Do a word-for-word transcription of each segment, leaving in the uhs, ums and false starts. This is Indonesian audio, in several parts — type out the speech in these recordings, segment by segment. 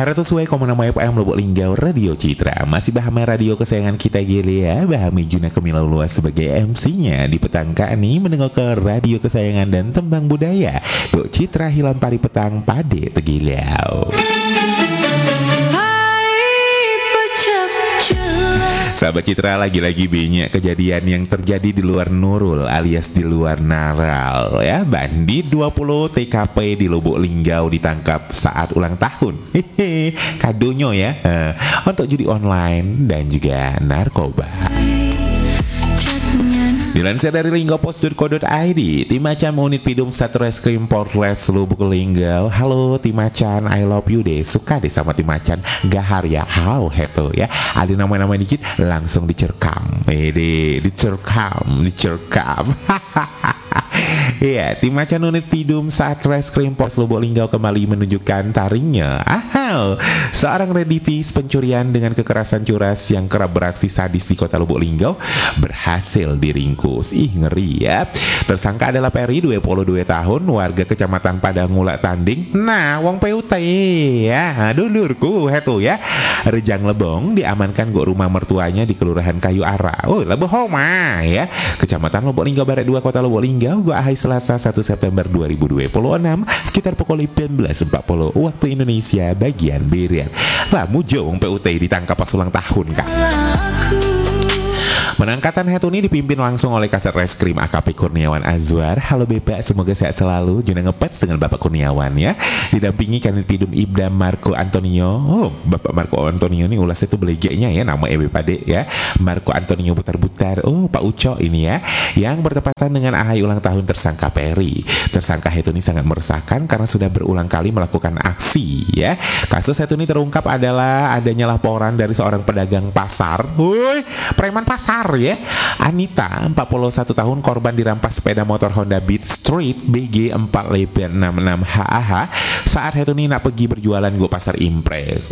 Para sesuai komunama F M Lubuk Linggau Radio Citra masih bahame radio kesayangan kita gile ya. Bahame Juna Kemilau Luas sebagai M C-nya di petang kani mendengar ke radio kesayangan dan tembang budaya. Duk Citra Hilang Pari Petang Pade Tegilau. Sahabat Citra, lagi-lagi banyak kejadian yang terjadi di luar Nurul alias di luar Naral ya. Bandit dua puluh T K P di Lubuk Linggau ditangkap saat ulang tahun. Hehe, kadonya ya uh, untuk judi online dan juga narkoba. Dilansir dari linggopos dot co dot i d, tim Macan unit Pidum Satreskrim Polres Lubuk Linggau. Halo tim Macan, I love you deh. Suka deh sama tim Macan. Gahar ya, how heto ya. Ada nama-nama dikit langsung dicerkam. Eh deh, dicerkam, dicerkam. Ya, tim Macan unit Pidum Satreskrim Polres Lubuk Linggau kembali menunjukkan taringnya. Ahau, seorang redivis pencurian dengan kekerasan curas yang kerap beraksi sadis di kota Lubuk Linggau berhasil diringkus. Ih, ngeri ya. Tersangka adalah Peri, dua puluh dua tahun, warga Kecamatan Padangula Tanding. Nah, wong P U T ya, dulurku hetu ya. Rejang Lebong diamankan go rumah mertuanya di Kelurahan Kayu Ara. Oh, Lebehoma ya. Kecamatan Lubuk Linggau Barat dua, Kota Lubuk Linggau. Gua ahai Selasa satu September dua ribu dua puluh enam sekitar pukul delapan belas empat puluh waktu Indonesia bagian Barat. Lah mujo wong P U T ditangkap pas ulang tahun Kak. Penangkatan Hetuni dipimpin langsung oleh Kasat Reskrim A K P Kurniawan Azwar. Halo Bapak, semoga sehat selalu. Juna ngepets dengan Bapak Kurniawan ya. Didampingi Kanit Pidum Ibda Marco Antonio. Oh, Bapak Marco Antonio ini ulasnya tuh belegeknya ya, nama E B Pade ya. Marco Antonio Butar-Butar. Oh, Pak Uco ini ya. Yang bertepatan dengan ahai ulang tahun tersangka Peri. Tersangka Hetuni sangat meresahkan karena sudah berulang kali melakukan aksi ya. Kasus Hetuni terungkap adalah adanya laporan dari seorang pedagang pasar. Woi, preman pasar ya. Anita, empat puluh satu tahun, korban dirampas sepeda motor Honda Beat Street B G empat lebar enam enam H A H saat Hetuni nak pergi berjualan go pasar Impres.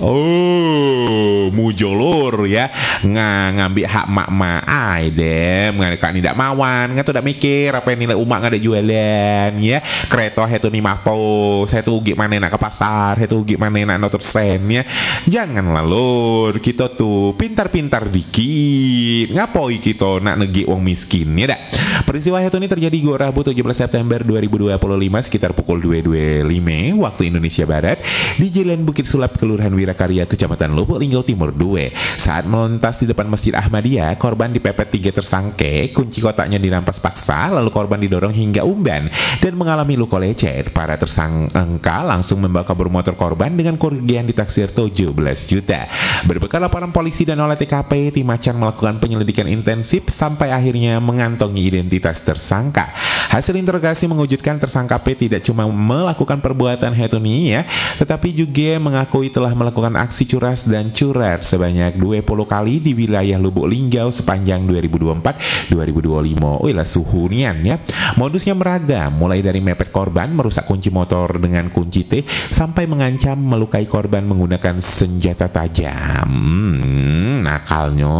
Oh, mujolur ya. Nga ngambil hak mak-mak ai dem, ngak tidak mawan, ngak tidak mikir apa yang nilai umak ngada jualan ya. Kereta Hetuni mapo, saya tuh gimana nak ke pasar, saya tuh gimana nak notor sen ya. Janganlah lur, kita tuh pintar-pintar dikit. Ngapo kita nak negi wong miskin ya dak. Peristiwa Hetuni terjadi go Rabu tujuh belas September dua ribu dua puluh lima sekitar pukul dua dua puluh lima waktu Indonesia Barat di Jalan Bukit Sulap Kelurahan Wirakarya Kecamatan Lubuk Linggau Timur dua. Saat melintas di depan Masjid Ahmadiyah, korban dipepet tiga tersangka, kunci kotaknya dirampas paksa, lalu korban didorong hingga umban dan mengalami luka lecet. Para tersangka langsung membawa kabur motor korban dengan kerugian ditaksir tujuh belas juta. Berbekal laporan polisi dan olah T K P, tim Macan melakukan penyelidikan intensif sampai akhirnya mengantongi identitas tersangka. Hasil interogasi mengwujudkan tersangka P tidak cuma melakukan perbuatan Hetuni ya, tetapi juga mengakui telah melakukan aksi curas dan curar sebanyak dua puluh kali di wilayah Lubuk Linggau sepanjang dua ribu dua puluh empat dua ribu dua puluh lima. Wih lah suhunian ya. Modusnya beragam, mulai dari mepet korban, merusak kunci motor dengan kunci T, sampai mengancam melukai korban menggunakan senjata tajam. Hmm, nakalnya.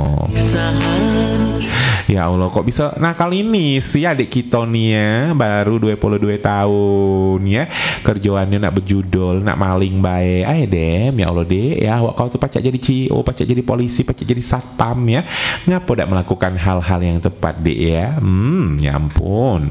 Ya Allah, kok bisa nakal ini si adik kita nih ya, baru dua puluh dua tahun ya. Kerjaannya nak berjudul, nak maling bae. Ayo dem, ya Allah dek ya, wak kau tuh pacak jadi C O, pacak jadi polisi, pacak jadi satpam ya. Ngapa tak melakukan hal-hal yang tepat dek ya? Hmm, ya ampun.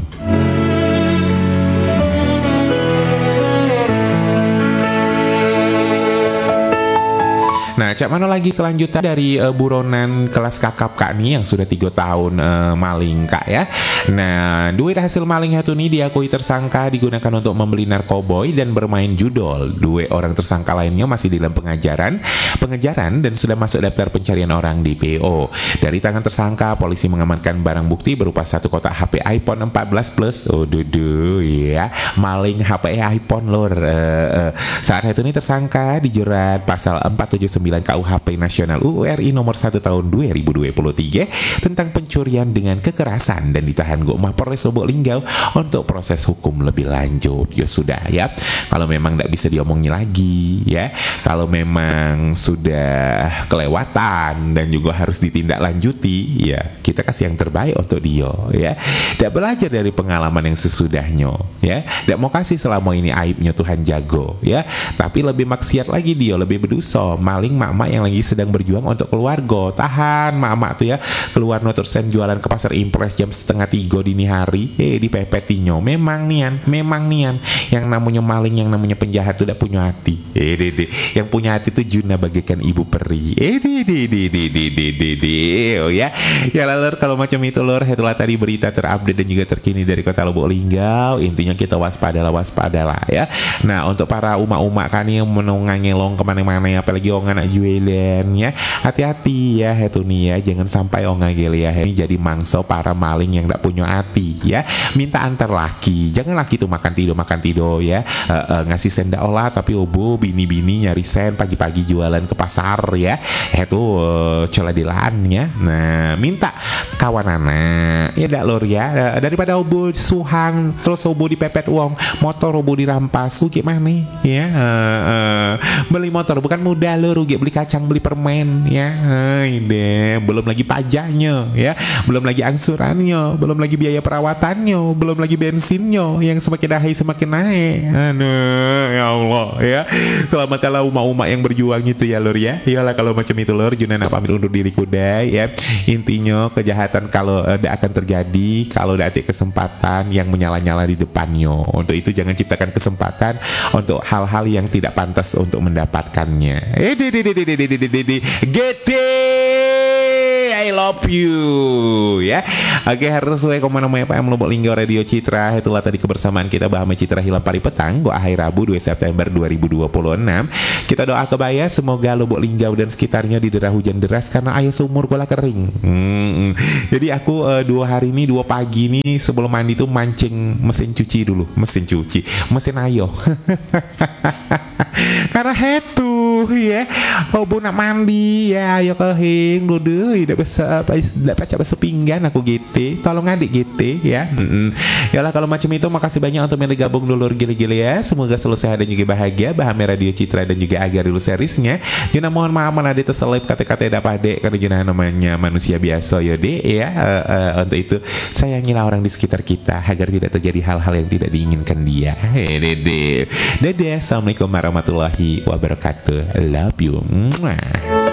Nah, cak mana lagi kelanjutan dari uh, buronan kelas kakap kak nih yang sudah tiga tahun uh, maling kak ya. Nah, duit hasil maling Hetuni diakui tersangka digunakan untuk membeli narkoboy dan bermain judol. Dua orang tersangka lainnya masih dalam pengajaran, pengejaran dan sudah masuk daftar pencarian orang di P O. Dari tangan tersangka, polisi mengamankan barang bukti berupa satu kotak H P iPhone empat belas Plus. Oh, dudu ya, maling H P iPhone lor. Uh, uh. Saat Hetuni tersangka dijerat pasal empat tujuh sembilan K U H P Nasional U U R I nomor satu tahun dua ribu dua puluh tiga tentang pencurian dengan kekerasan dan ditahan ditahan go Mapolres Lubuk Linggau untuk proses hukum lebih lanjut. Ya sudah ya. Kalau memang tidak bisa diomongin lagi ya. Kalau memang sudah kelewatan dan juga harus ditindaklanjuti, ya kita kasih yang terbaik untuk dia ya. Tidak belajar dari pengalaman yang sesudahnya ya. Tidak mau kasih selama ini aibnya Tuhan jago ya. Tapi lebih maksiat lagi dia, lebih berdosa. Maling mak-mak yang lagi sedang berjuang untuk keluarga. Tahan mak-mak tuh ya, keluar no terus jualan ke pasar impres jam setengah tiga dini hari, eh dipepetinya. Memang nian, memang nian. Yang namanya maling, yang namanya penjahat tuh tidak punya hati. Eh dede, yang punya hati tuh Juna bagaikan ibu peri. Eh dede, dede, dede, dede, oh ya. Ya lalu kalau macam itu lor, itulah tadi berita terupdate dan juga terkini dari Kota Lubuk Linggau. Intinya kita waspadalah, waspadalah ya. Nah untuk para umak-umak kan yang menunggang ngelong kemana-mana, apalagi orang anak jualan ya, hati-hati ya itu nih ya, jangan sampai orang geli ya ini jadi mangsa para maling yang tidak punya hati ya. Minta antar laki, jangan laki tuh makan tidur makan tidur ya, uh, uh, ngasih senda olah tapi obo bini-bini nyari sen pagi-pagi jualan ke pasar ya, itu uh, celadilan ya. Nah minta kawan anak ya dak lor ya, daripada obo suhang terus obo dipepet uang, motor obo dirampas, rugi mana ya. uh, uh, beli motor bukan mudah lo, rugi beli kacang beli permen ya. Hai deh, belum lagi pajaknya ya, belum lagi angsurannya, belum lagi biaya perawatannya, belum lagi bensinnya yang semakin naik semakin naik. Aduh ya Allah ya. Selamat kalau umat-umat yang berjuang itu ya lor ya. Iyalah kalau macam itu lor, Juna nak pamit undur diri kudai ya. Intinya kejahatan kalau tidak uh, akan terjadi kalau tidak ada kesempatan yang menyala-nyala di depannya. Untuk itu jangan ciptakan kesempatan untuk hal-hal yang tidak pantas untuk mendapatkannya. Eh di di di di di di di di get I love you ya. Oke, harus sesuai komen namanya Pak M Lubuk Linggau Radio Citra. Itulah tadi kebersamaan kita Bahama Citra Hilang Pari Petang Go hari Rabu dua September dua ribu dua puluh enam. Kita doa kebaya semoga Lubuk Linggau dan sekitarnya didera hujan deras karena air sumur gula kering. hmm. Jadi aku uh, dua hari ini dua pagi ini sebelum mandi tuh mancing mesin cuci dulu, mesin cuci mesin ayo karena hetu ya, obo nak mandi ya ayo kehing duduk tidak bisa tidak baca bahasa pinggan aku gitu, tolong adik gitu ya. Mm-mm. Yalah kalau macam itu makasih banyak untuk yang gabung dulu gile-gile ya, semoga selalu sehat dan juga bahagia. Bahame Radio Citra dan juga agar dulu seriesnya. Juna mohon maaf mana ada terselip kata-kata dapat dek karena Juna namanya manusia biasa ya dek ya. Uh, uh, untuk itu sayangilah orang di sekitar kita agar tidak terjadi hal-hal yang tidak diinginkan dia. Hei dede, dede. Assalamualaikum warahmatullahi wabarakatuh. Love you. Mwah.